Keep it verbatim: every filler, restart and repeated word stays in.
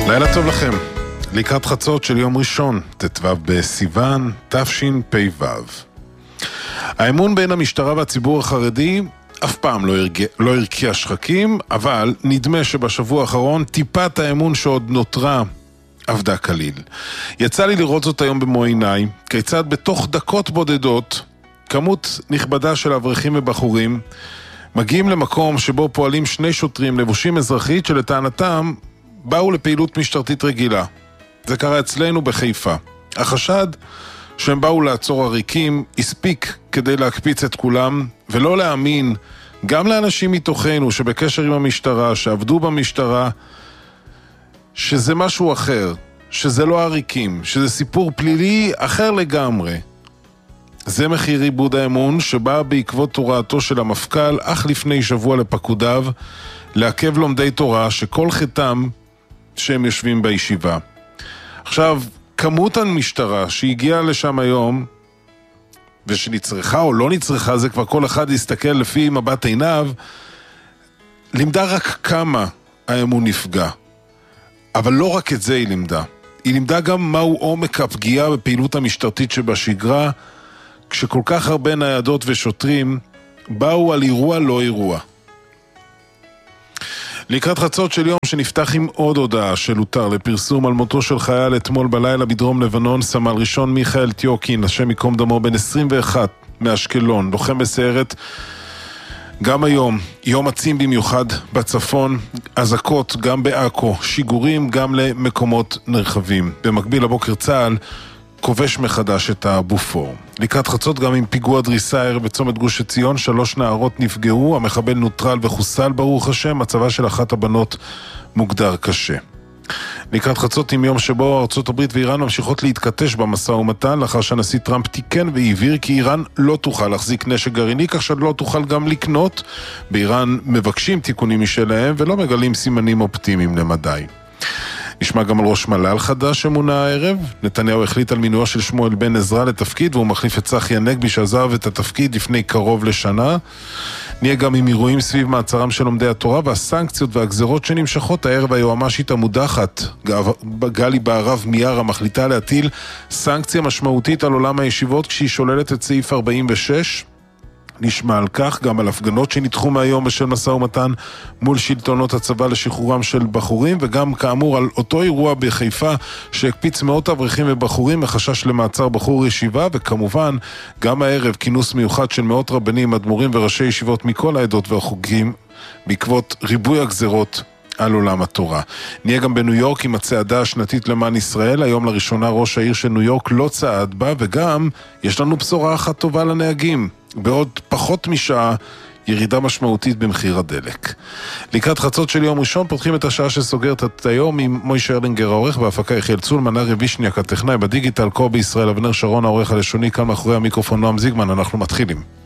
לילה טוב לכם. לקראת חצות של יום ראשון, ט"ו בסיוון, תשפ"ו. האמון בין המשטרה והציבור החרדי אף פעם לא הרגיע, לא הרקיע שחקים, אבל נדמה שבשבוע האחרון טיפת האמון שעוד נותרה עבדה כליל. יצא לי לראות זאת היום במו עיניי, כיצד בתוך דקות בודדות כמות נכבדה של אברכים ובחורים מגיעים למקום שבו פועלים שני שוטרים לבושים אזרחית שלטענתם באו לפעילות משטרתית רגילה. זה קרה אצלנו בחיפה. החשד שהם באו לעצור עריקים הספיק כדי להקפיץ את כולם, ולא להאמין גם לאנשים מתוכנו שבקשר עם המשטרה, שעבדו במשטרה, שזה משהו אחר, שזה לא עריקים, שזה סיפור פלילי אחר לגמרי. זה מחיר איבוד האמון שבא בעקבות הוראתו של המפכ"ל אך לפני שבוע לפקודיו לעכב לומדי תורה שכל חטאם שהם יושבים בישיבה. עכשיו, כמות המשטרה שהגיעה לשם היום ושנצרכה או לא נצרכה, זה כבר כל אחד יסתכל לפי מבט עיניו, לימדה רק כמה האמון נפגע. אבל לא רק את זה היא לימדה. היא לימדה גם מהו עומק הפגיעה בפעילות המשטרתית שבשגרה, כשכל כך הרבה ניידות ושוטרים באו על אירוע לא אירוע. לקראת חצות של יום שנפתח עם עוד הודעה של הותר לפרסום על מותו של חייל אתמול בלילה בדרום לבנון, סמל ראשון מיכאל טיוקין, השם יקום דמו, בן עשרים ואחת מאשקלון, לוחם בסיירת. גם היום, יום עצים במיוחד בצפון, אזעקות גם בעכו, שיגורים גם למקומות נרחבים. במקביל לבוקר צה"ל כובש מחדש את הבופור. לקראת חצות גם עם פיגוע דריסה הערב בצומת גוש עציון, שלוש נערות נפגעו, המחבל נוטרל וחוסל ברוך השם, מצבה של אחת הבנות מוגדר קשה. לקראת חצות עם יום שבו ארצות הברית ואיראן ממשיכות להתכתש במשא ומתן, לאחר שהנשיא טראמפ תיקן והבהיר כי איראן לא תוכל להחזיק נשק גרעיני, כך שלא תוכל גם לקנות. באיראן מבקשים תיקונים משלהם ולא מגלים סימנים אופטימיים למדי. נשמע גם על ראש מל"ל חדש שמונה הערב. נתניהו החליט על מינויו של שמואל בן עזרא לתפקיד, והוא מחליף את צחי הנגבי שעזב את התפקיד לפני קרוב לשנה. נהיה גם עם אירועים סביב מעצרם של לומדי התורה והסנקציות והגזרות שנמשכות. הערב היועמ"שית המודחת גלי בהרב מיארה מחליטה להטיל סנקציה משמעותית על עולם הישיבות כשהיא שוללת את סעיף ארבעים ושש. נשמע על כך גם על הפגנות שנדחו מהיום בשל משא ומתן מול שלטונות הצבא לשחרורם של בחורים, וגם כאמור על אותו אירוע בחיפה שהקפיץ מאות אברכים ובחורים מחשש למעצר בחור ישיבה, וכמובן גם הערב כינוס מיוחד של מאות רבנים, אדמו"רים וראשי ישיבות מכל העדות והחוגים בעקבות ריבוי הגזרות על עולם התורה. נהיה גם בניו יורק עם הצעדה השנתית למען ישראל. היום לראשונה ראש העיר של ניו יורק לא צעד בה, וגם יש לנו בשורה אחת טובה לנהגים. בעוד פחות משעה ירידה משמעותית במחיר הדלק. לקראת חצות של יום ראשון פותחים את השעה שסוגרת את היום עם מוישה ארלינגר העורך, בהפקה יחיאל צולמן, ארי וישניאק הטכנאי, בדיגיטל קובי ישראל, אבנר שרון העורך הלשוני, כאן מאחורי המיקרופון נועם זיגמן. אנחנו מתחילים.